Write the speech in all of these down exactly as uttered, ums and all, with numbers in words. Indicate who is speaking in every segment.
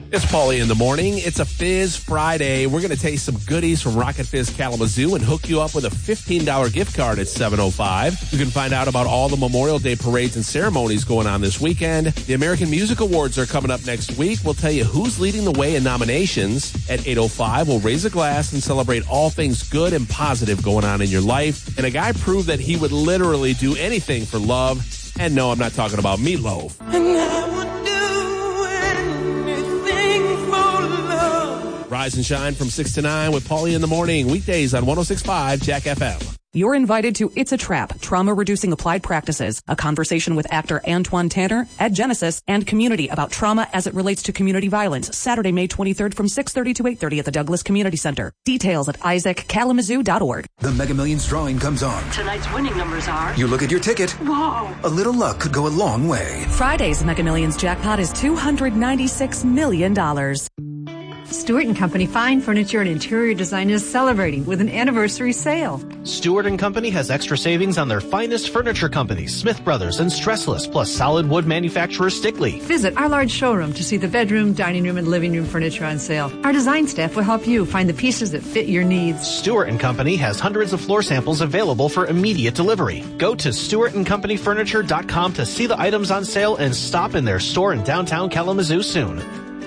Speaker 1: It's Paulie in the morning. It's a Fizz Friday. We're going to taste some goodies from Rocket Fizz Kalamazoo and hook you up with a fifteen dollars gift card at seven oh five. You can find out about all the Memorial Day parades and ceremonies going on this weekend. The American Music Awards are coming up next week. We'll tell you who's leading the way in nominations. At eight oh five, we'll raise a glass and celebrate all things good and positive going on in your life. And a guy proved that he would literally do anything for love. And no, I'm not talking about Meatloaf.
Speaker 2: And I would do anything for love.
Speaker 1: Rise and shine from six to nine with Paulie in the morning. Weekdays on one oh six point five Jack F M.
Speaker 3: You're invited to It's a Trap, Trauma-Reducing Applied Practices, a conversation with actor Antoine Tanner, Ed Genesis, and community about trauma as it relates to community violence, Saturday, May twenty-third from six thirty to eight thirty at the Douglas Community Center. Details at isaac kalamazoo dot org.
Speaker 4: The Mega Millions drawing comes on.
Speaker 5: Tonight's winning numbers are...
Speaker 4: You look at your ticket.
Speaker 5: Whoa.
Speaker 4: A little luck could go a long way.
Speaker 3: Friday's Mega Millions jackpot is two hundred ninety-six million dollars.
Speaker 6: Stewart and Company Fine Furniture and Interior Design is celebrating with an anniversary sale.
Speaker 7: Stewart and Company has extra savings on their finest furniture companies, Smith Brothers and Stressless, plus solid wood manufacturer Stickley.
Speaker 6: Visit our large showroom to see the bedroom, dining room, and living room furniture on sale. Our design staff will help you find the pieces that fit your needs.
Speaker 7: Stewart and Company has hundreds of floor samples available for immediate delivery. Go to stewart and company furniture dot com to see the items on sale and stop in their store in downtown Kalamazoo soon.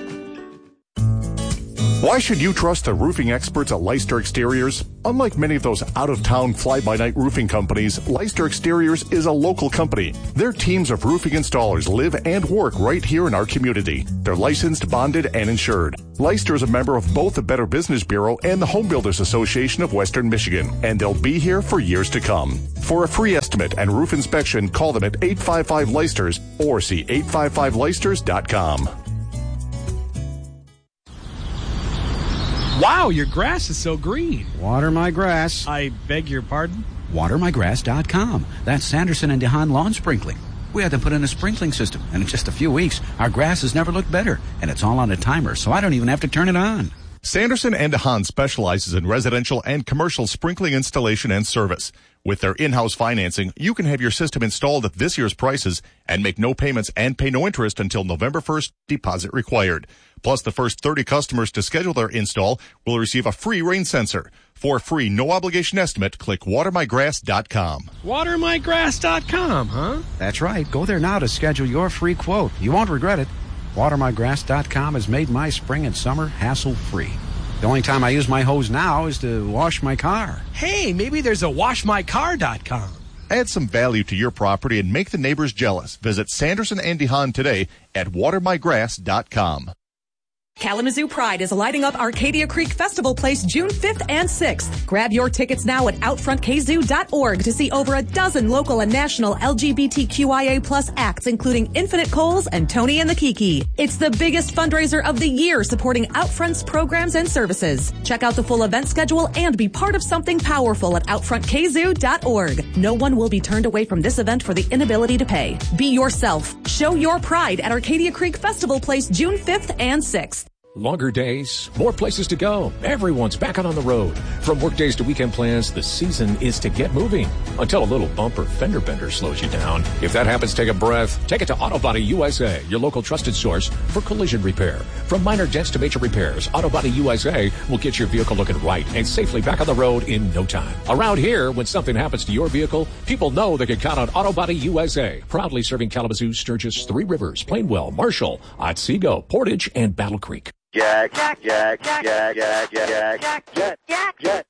Speaker 8: Why should you trust the roofing experts at Leicester Exteriors? Unlike many of those out-of-town fly-by-night roofing companies, Leicester Exteriors is a local company. Their teams of roofing installers live and work right here in our community. They're licensed, bonded, and insured. Leicester is a member of both the Better Business Bureau and the Home Builders Association of Western Michigan, and they'll be here for years to come. For a free estimate and roof inspection, call them at eight five five Leicesters or see eight five five Leicesters dot com.
Speaker 9: Wow, your grass is so green.
Speaker 10: Water my grass.
Speaker 9: I beg your pardon?
Speaker 10: water my grass dot com. That's Sanderson and DeHaan Lawn Sprinkling. We had to put in a sprinkling system, and in just a few weeks, our grass has never looked better, and it's all on a timer, so I don't even have to turn it on.
Speaker 8: Sanderson and DeHaan specializes in residential and commercial sprinkling installation and service. With their in-house financing, you can have your system installed at this year's prices and make no payments and pay no interest until November first, deposit required. Plus, the first thirty customers to schedule their install will receive a free rain sensor. For a free, no-obligation estimate, click water my grass dot com.
Speaker 9: water my grass dot com, huh?
Speaker 10: That's right. Go there now to schedule your free quote. You won't regret it. water my grass dot com has made my spring and summer hassle-free. The only time I use my hose now is to wash my car.
Speaker 9: Hey, maybe there's a wash my car dot com.
Speaker 8: Add some value to your property and make the neighbors jealous. Visit Sanderson and DeHaan today at water my grass dot com.
Speaker 3: Kalamazoo Pride is lighting up Arcadia Creek Festival Place June fifth and sixth. Grab your tickets now at out front k zoo dot org to see over a dozen local and national L G B T Q I A plus acts, including Infinite Coles and Tony and the Kiki. It's the biggest fundraiser of the year, supporting Outfront's programs and services. Check out the full event schedule and be part of something powerful at out front k zoo dot org. No one will be turned away from this event for the inability to pay. Be yourself. Show your pride at Arcadia Creek Festival Place June fifth and sixth.
Speaker 11: Longer days, more places to go. Everyone's back out on the road. From work days to weekend plans, the season is to get moving. Until a little bumper fender bender slows you down. If that happens, take a breath. Take it to Auto Body U S A, your local trusted source for collision repair. From minor dents to major repairs, Auto Body U S A will get your vehicle looking right and safely back on the road in no time. Around here, when something happens to your vehicle, people know they can count on Auto Body U S A. Proudly serving Kalamazoo, Sturgis, Three Rivers, Plainwell, Marshall, Otsego, Portage, and Battle Creek.
Speaker 12: Jack, Jack, Jack, Jack, Jack, Jack, Jack, Jack, Jack, Jack,